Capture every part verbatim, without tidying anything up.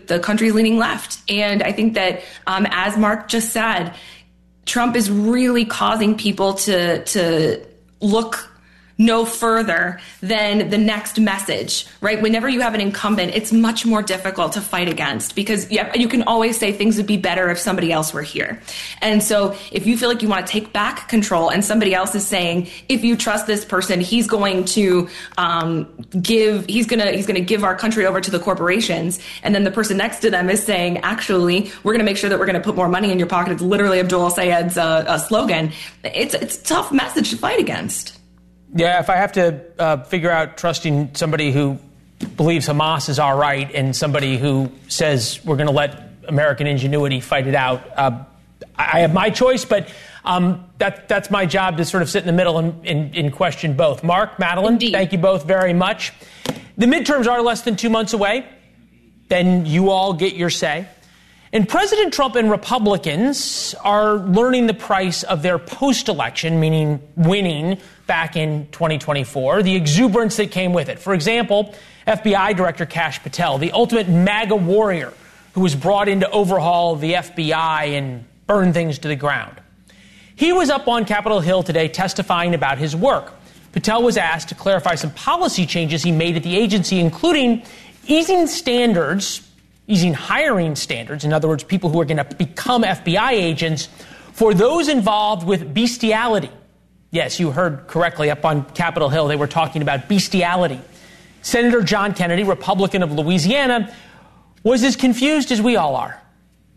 the country's leaning left. And I think that, um, as Mark just said, Trump is really causing people to to look no further than the next message, right? Whenever you have an incumbent, it's much more difficult to fight against because yeah, you can always say things would be better if somebody else were here. And so if you feel like you want to take back control and somebody else is saying, if you trust this person, he's going to um, give, he's going to, he's going to give our country over to the corporations. And then the person next to them is saying, actually, we're going to make sure that we're going to put more money in your pocket. It's literally Abdul Sayed's uh, uh, slogan. It's, it's a tough message to fight against. Yeah, if I have to uh, figure out trusting somebody who believes Hamas is all right and somebody who says we're going to let American ingenuity fight it out, uh, I have my choice, but um, that that's my job to sort of sit in the middle and, and, and question both. Mark, Madeleine, Indeed. Thank you both very much. The midterms are less than two months away. Then you all get your say. And President Trump and Republicans are learning the price of their post-election, meaning winning back in twenty twenty-four, the exuberance that came with it. For example, F B I Director Kash Patel, the ultimate MAGA warrior who was brought in to overhaul the F B I and burn things to the ground. He was up on Capitol Hill today testifying about his work. Patel was asked to clarify some policy changes he made at the agency, including easing standards Easing hiring standards, in other words, people who are going to become F B I agents, for those involved with bestiality. Yes, you heard correctly. Up on Capitol Hill, they were talking about bestiality. Senator John Kennedy, Republican of Louisiana, was as confused as we all are.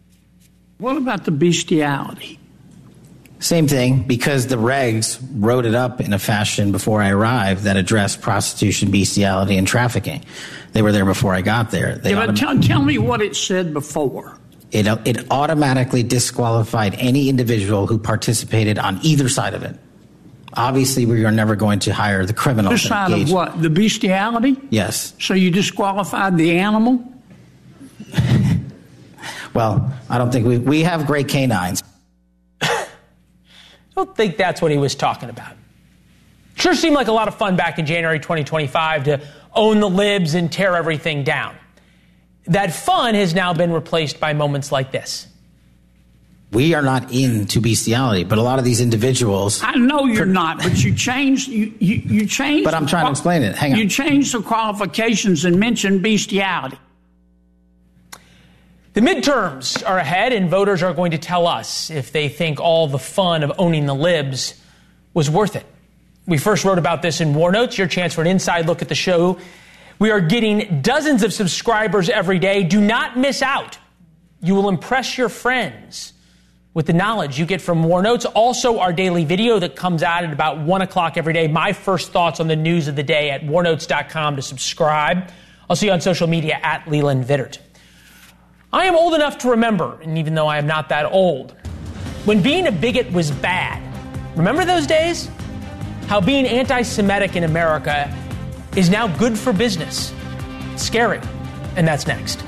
What about the bestiality? Same thing, because the regs wrote it up in a fashion before I arrived that addressed prostitution, bestiality, and trafficking. They were there before I got there. They yeah, but tell, tell me what it said before. It, it automatically disqualified any individual who participated on either side of it. Obviously, we are never going to hire the criminals. The side of what? The bestiality? Yes. So you disqualified the animal? Well, I don't think we we have great canines. I don't think that's what he was talking about. Sure seemed like a lot of fun back in January twenty twenty-five to own the libs and tear everything down. That fun has now been replaced by moments like this. We are not into bestiality, but a lot of these individuals... I know you're per- not, but you changed... You, you, you changed... But I'm trying to explain it. Hang on. You changed the qualifications and mentioned bestiality. The midterms are ahead, and voters are going to tell us if they think all the fun of owning the libs was worth it. We first wrote about this in War Notes, your chance for an inside look at the show. We are getting dozens of subscribers every day. Do not miss out. You will impress your friends with the knowledge you get from War Notes. Also, our daily video that comes out at about one o'clock every day. My first thoughts on the news of the day at war notes dot com to subscribe. I'll see you on social media at Leland Vittert. I am old enough to remember, and even though I am not that old, when being a bigot was bad. Remember those days? How being anti-Semitic in America is now good for business. It's scary. And that's next.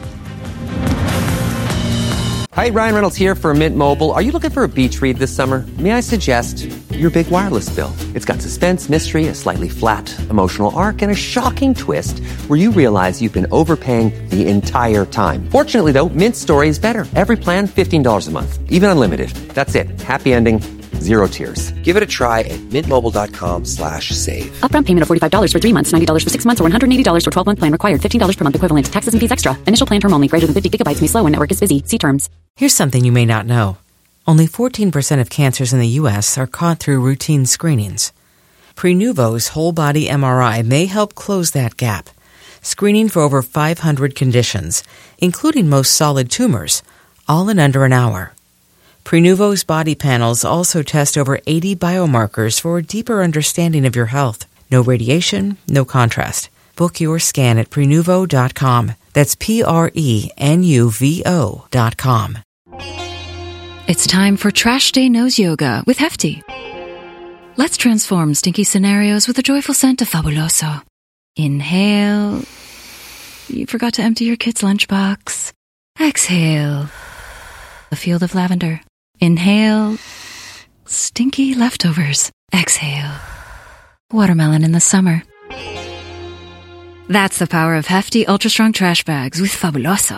Hi, Ryan Reynolds here for Mint Mobile. Are you looking for a beach read this summer? May I suggest your big wireless bill? It's got suspense, mystery, a slightly flat, emotional arc, and a shocking twist where you realize you've been overpaying the entire time. Fortunately, though, Mint's story is better. Every plan, fifteen dollars a month. Even unlimited. That's it. Happy ending. Zero tears. Give it a try at mintmobile.com slash save. Upfront payment of forty-five dollars for three months, ninety dollars for six months, or one hundred eighty dollars for twelve-month plan required. fifteen dollars per month equivalent. Taxes and fees extra. Initial plan term only. Greater than fifty gigabytes may slow when network is busy. See terms. Here's something you may not know. Only fourteen percent of cancers in the U S are caught through routine screenings. Prenuvo's whole-body M R I may help close that gap. Screening for over five hundred conditions, including most solid tumors, all in under an hour. Prenuvo's body panels also test over eighty biomarkers for a deeper understanding of your health. No radiation, no contrast. Book your scan at prenuvo dot com. That's P R E N U V O dot com. It's time for Trash Day Nose Yoga with Hefty. Let's transform stinky scenarios with the joyful scent of Fabuloso. Inhale. You forgot to empty your kid's lunchbox. Exhale. A field of lavender. Inhale. Stinky leftovers. Exhale. Watermelon in the summer. That's the power of Hefty Ultra Strong Trash Bags with Fabuloso.